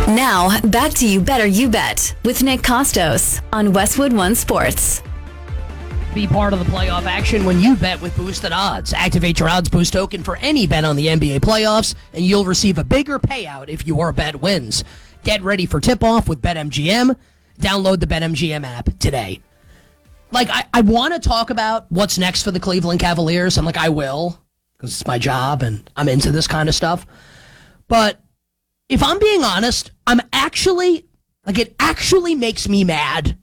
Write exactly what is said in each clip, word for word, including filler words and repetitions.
Now, back to You Better You Bet with Nick Costos on Westwood One Sports. Be part of the playoff action when you bet with Boosted Odds. Activate your Odds Boost token for any bet on the N B A playoffs, and you'll receive a bigger payout if your bet wins. Get ready for tip-off with BetMGM. Download the BetMGM app today. Like, I, I want to talk about what's next for the Cleveland Cavaliers. I'm like, I will, because it's my job, and I'm into this kind of stuff. But if I'm being honest, I'm actually, like, it actually makes me mad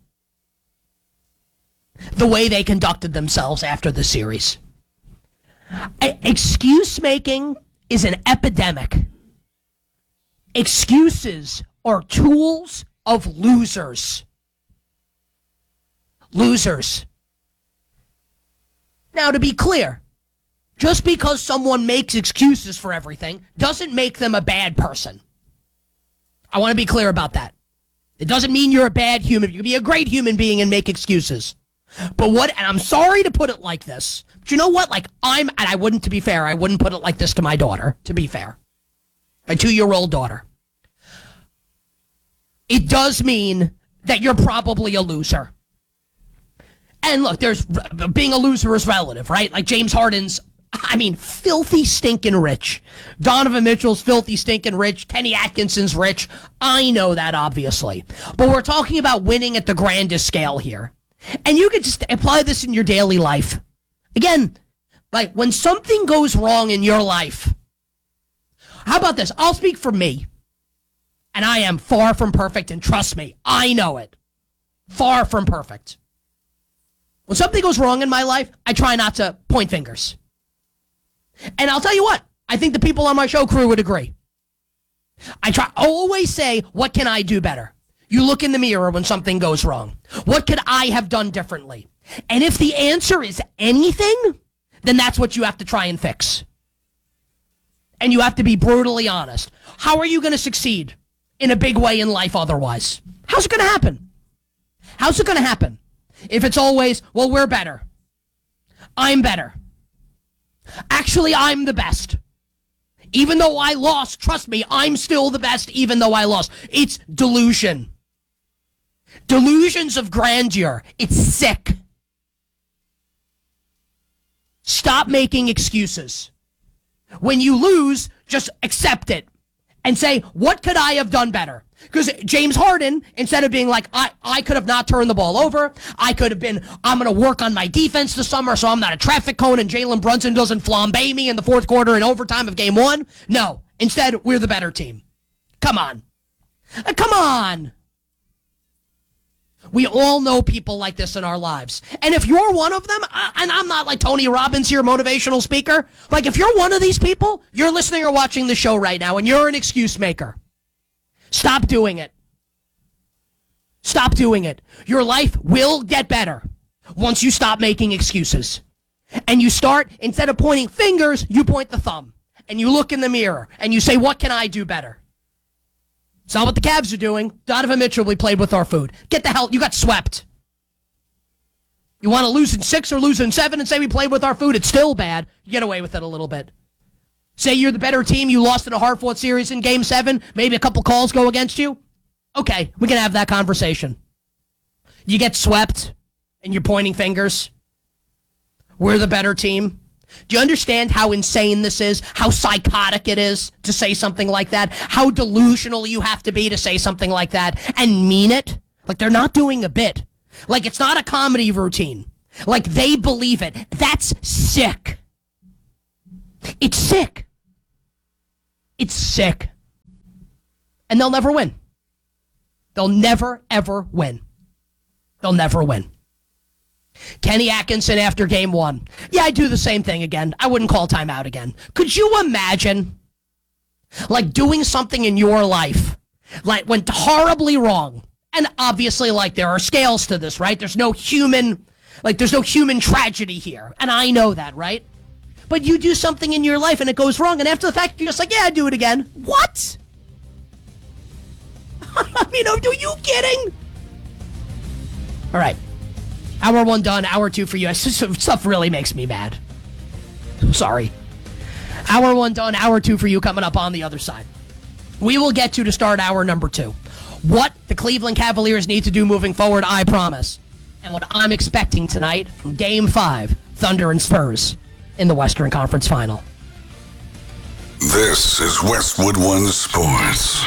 the way they conducted themselves after the series. Excuse making is an epidemic. Excuses are tools of losers. Losers. Now, to be clear, just because someone makes excuses for everything doesn't make them a bad person. I want to be clear about that. It doesn't mean you're a bad human. You can be a great human being and make excuses. But what, and I'm sorry to put it like this, but you know what? Like, I'm, and I wouldn't, to be fair, I wouldn't put it like this to my daughter, to be fair. My two-year-old daughter. It does mean that you're probably a loser. And look, there's, being a loser is relative, right? Like James Harden's, I mean, filthy stinking rich. Donovan Mitchell's filthy stinking rich. Kenny Atkinson's rich. I know that, obviously. But we're talking about winning at the grandest scale here. And you could just apply this in your daily life. Again, like when something goes wrong in your life, how about this? I'll speak for me. And I am far from perfect, and trust me, I know it. Far from perfect. When something goes wrong in my life, I try not to point fingers. And I'll tell you what, I think the people on my show crew would agree. I try I always say, what can I do better? You look in the mirror when something goes wrong. What could I have done differently? And if the answer is anything, then that's what you have to try and fix. And you have to be brutally honest. How are you going to succeed in a big way in life otherwise? How's it going to happen? How's it going to happen? If it's always, well, we're better. I'm better. Actually, I'm the best. Even though I lost, trust me, I'm still the best even though I lost. It's delusion. Delusions of grandeur. It's sick. Stop making excuses. When you lose, just accept it and say, what could I have done better? Because James Harden, instead of being like, I, I could have not turned the ball over, I could have been, I'm going to work on my defense this summer so I'm not a traffic cone and Jalen Brunson doesn't flambe me in the fourth quarter in overtime of game one. No, instead, we're the better team. Come on. Uh, come on. We all know people like this in our lives. And if you're one of them, uh, and I'm not like Tony Robbins here, motivational speaker, like if you're one of these people, you're listening or watching the show right now and you're an excuse maker. Stop doing it. Stop doing it. Your life will get better once you stop making excuses. And you start, instead of pointing fingers, you point the thumb. And you look in the mirror and you say, what can I do better? It's not what the Cavs are doing. Donovan Mitchell, we played with our food. Get the hell, you got swept. You want to lose in six or lose in seven and say we played with our food? It's still bad. You get away with it a little bit. Say you're the better team, you lost in a hard-fought series in game seven, maybe a couple calls go against you. Okay, we can have that conversation. You get swept, and you're pointing fingers. We're the better team. Do you understand how insane this is? How psychotic it is to say something like that? How delusional you have to be to say something like that and mean it? Like they're not doing a bit. Like it's not a comedy routine. Like they believe it. That's sick. It's sick. It's sick. And they'll never win. They'll never, ever win. They'll never win. Kenny Atkinson after game one. Yeah, I do the same thing again. I wouldn't call timeout again. Could you imagine, like, doing something in your life, like, went horribly wrong? And obviously, like, there are scales to this, right? There's no human, like, there's no human tragedy here. And I know that, right? But you do something in your life and it goes wrong, and after the fact, you're just like, yeah, I'd do it again. What? I mean, are you kidding? All right. Hour one done, hour two for you. Stuff really makes me mad. I'm sorry. Hour one done, hour two for you coming up on the other side. we will get to to start hour number two. What the Cleveland Cavaliers need to do moving forward, I promise. And what I'm expecting tonight from Game five, Thunder and Spurs in the Western Conference Final. This is Westwood One Sports.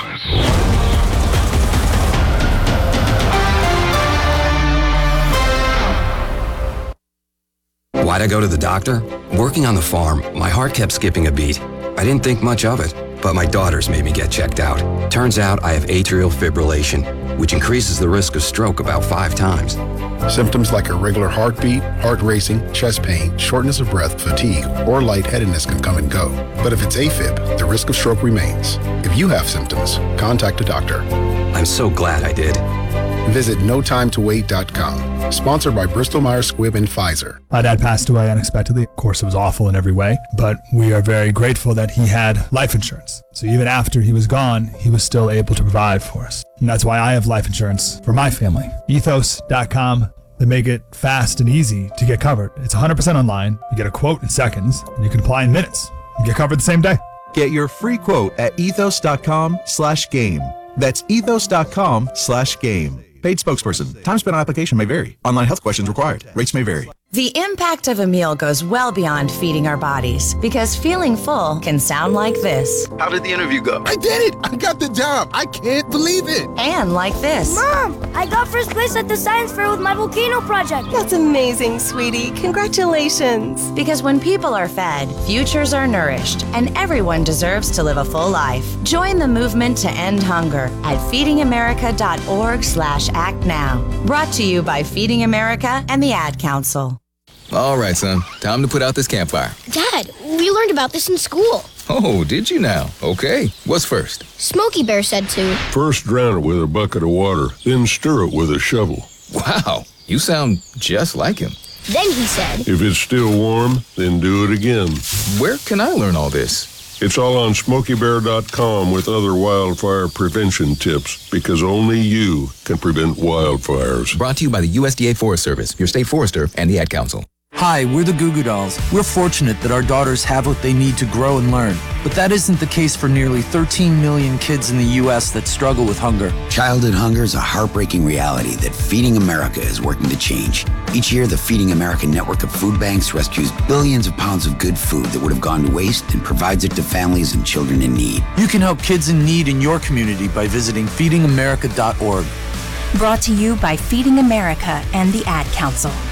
Why'd I go to the doctor? Working on the farm, my heart kept skipping a beat. I didn't think much of it, but my daughters made me get checked out. Turns out I have atrial fibrillation, which increases the risk of stroke about five times. Symptoms like irregular heartbeat, heart racing, chest pain, shortness of breath, fatigue, or lightheadedness can come and go. But if it's AFib, the risk of stroke remains. If you have symptoms, contact a doctor. I'm so glad I did. Visit no time to wait dot com. Sponsored by Bristol Myers Squibb and Pfizer. My dad passed away unexpectedly. Of course, it was awful in every way, but we are very grateful that he had life insurance. So even after he was gone, he was still able to provide for us. And that's why I have life insurance for my family. ethos dot com. They make it fast and easy to get covered. It's one hundred percent online. You get a quote in seconds, and you can apply in minutes. You get covered the same day. Get your free quote at ethos dot com slash game. That's ethos dot com slash game. Paid spokesperson. Time spent on application may vary. Online health questions required. Rates may vary. The impact of a meal goes well beyond feeding our bodies, because feeling full can sound like this. How did the interview go? I did it! I got the job! I can't believe it! And like this. Mom, I got first place at the science fair with my volcano project. That's amazing, sweetie. Congratulations. Because when people are fed, futures are nourished, and everyone deserves to live a full life. Join the movement to end hunger at feeding america dot org slash act now. Brought to you by Feeding America and the Ad Council. All right, son. Time to put out this campfire. Dad, we learned about this in school. Oh, did you now? Okay. What's first? Smokey Bear said to. First drown it with a bucket of water, then stir it with a shovel. Wow, you sound just like him. Then he said. If it's still warm, then do it again. Where can I learn all this? It's all on smokey bear dot com with other wildfire prevention tips, because only you can prevent wildfires. Brought to you by the U S D A Forest Service, your state forester, and the Ad Council. Hi, we're the Goo Goo Dolls. We're fortunate that our daughters have what they need to grow and learn. But that isn't the case for nearly thirteen million kids in the U S that struggle with hunger. Childhood hunger is a heartbreaking reality that Feeding America is working to change. Each year, the Feeding America network of food banks rescues billions of pounds of good food that would have gone to waste and provides it to families and children in need. You can help kids in need in your community by visiting feeding america dot org. Brought to you by Feeding America and the Ad Council.